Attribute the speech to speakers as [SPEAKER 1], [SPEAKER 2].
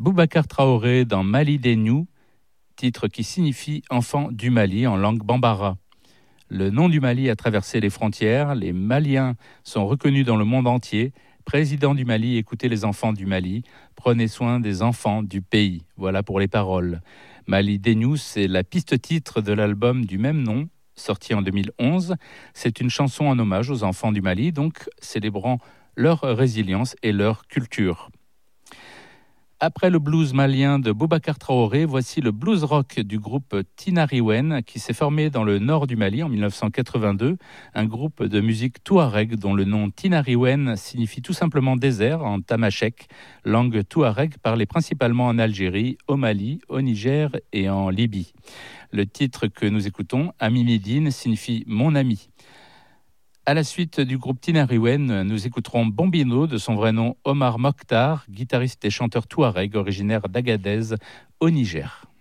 [SPEAKER 1] Boubacar Traoré dans Mali Dennou, titre qui signifie enfant du Mali en langue bambara. Le nom du Mali a traversé les frontières, les Maliens sont reconnus dans le monde entier. Président du Mali, écoutez les enfants du Mali, prenez soin des enfants du pays. Voilà pour les paroles. Mali Dennou, c'est la piste-titre de l'album du même nom, sorti en 2011. C'est une chanson en hommage aux enfants du Mali, donc célébrant leur résilience et leur culture. Après le blues malien de Boubacar Traoré, voici le blues rock du groupe Tinariwen qui s'est formé dans le nord du Mali en 1982, un groupe de musique touareg dont le nom Tinariwen signifie tout simplement désert en tamashek, langue touareg parlée principalement en Algérie, au Mali, au Niger et en Libye. Le titre que nous écoutons, Ami Midine, signifie mon ami. À la suite du groupe Tinariwen, nous écouterons Bombino, de son vrai nom Omar Mokhtar, guitariste et chanteur touareg originaire d'Agadez au Niger.